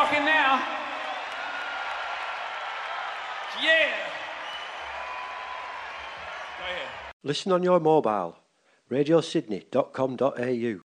talking now. Yeah. Go ahead. Listen on your mobile, radiosydney.com.au.